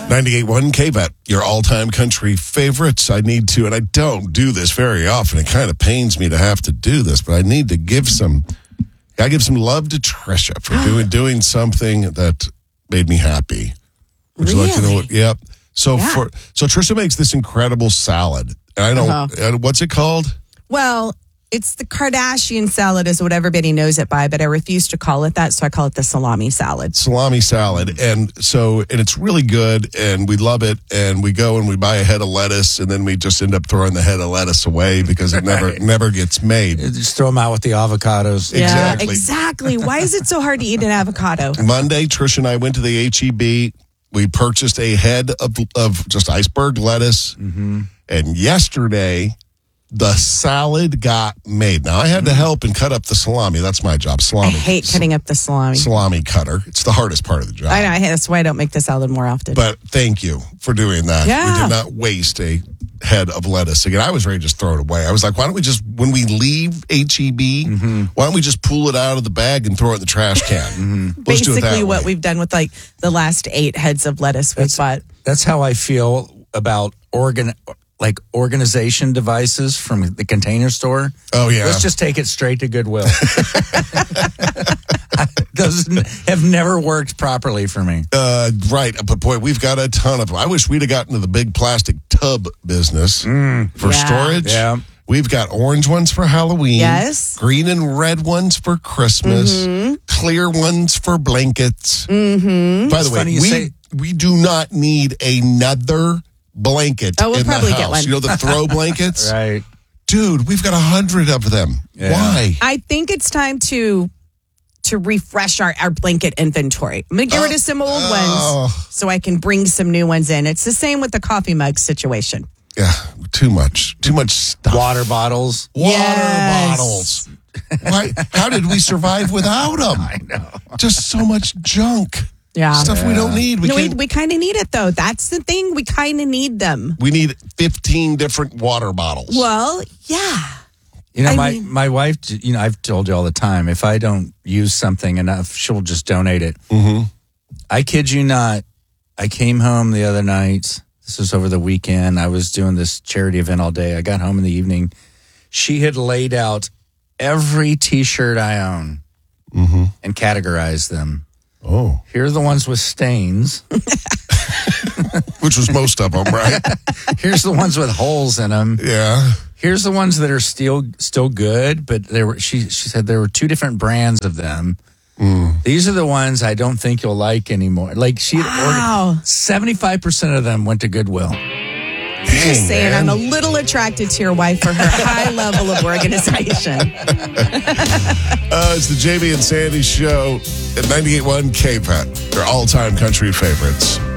98.1 K-Bet, your all-time country favorites. I need to, and I don't do this very often. It kind of pains me to have to do this, but I need to give some love to Trisha for doing something that made me happy. Would you like to know what? Yep. So Trisha makes this incredible salad. And I don't, what's it called? Well, it's the Kardashian salad is what everybody knows it by, but I refuse to call it that, so I call it the salami salad. Salami salad. And it's really good, and we love it, and we go and we buy a head of lettuce, and then we just end up throwing the head of lettuce away because it never gets made. Just throw them out with the avocados. Yeah, exactly. Why is it so hard to eat an avocado? Monday, Trish and I went to the H-E-B. We purchased a head of just iceberg lettuce, and yesterday the salad got made. Now, I had to help and cut up the salami. That's my job. Salami. I hate cutting up the salami. Salami cutter. It's the hardest part of the job. I know. That's why I don't make the salad more often. But thank you for doing that. Yeah. We did not waste a head of lettuce. Again, I was ready to just throw it away. I was like, why don't we just, when we leave H-E-B, why don't we just pull it out of the bag and throw it in the trash can? Let's do it that Basically what way. we've done with like the last 8 heads of lettuce we've bought. That's how I feel about organization devices from the Container Store. Oh, yeah. Let's just take it straight to Goodwill. Those have never worked properly for me. Right. But boy, we've got a ton of them. I wish we'd have gotten to the big plastic tub business for storage. Yeah. We've got orange ones for Halloween. Yes. Green and red ones for Christmas. Clear ones for blankets. By the way, we do not need another blanket we'll in the probably house. get one. You know, the throw blankets? Right. Dude, we've got 100 of them. Yeah. Why? I think it's time to refresh our blanket inventory. I'm going to get rid of some old ones so I can bring some new ones in. It's the same with the coffee mug situation. Yeah, too much stuff. Water bottles. Bottles. Why? How did we survive without them? I know. Just so much junk. Yeah. Stuff we don't need. We kind of need it, though. That's the thing. We kind of need them. We need 15 different water bottles. Well, yeah. You know, my wife, I've told you all the time, if I don't use something enough, she'll just donate it. I kid you not. I came home the other night. This was over the weekend. I was doing this charity event all day. I got home in the evening. She had laid out every T-shirt I own and categorized them. Oh. Here are the ones with stains. Which was most of them, right? Here's the ones with holes in them. Yeah. Here's the ones that are still good, but she said there were 2 different brands of them. These are the ones I don't think you'll like anymore. Like she ordered 75% of them went to Goodwill. Just saying, I'm a little attracted to your wife for her high level of organization. It's the Jamie and Sandy show at 98.1 K-Bet, their all-time country favorites.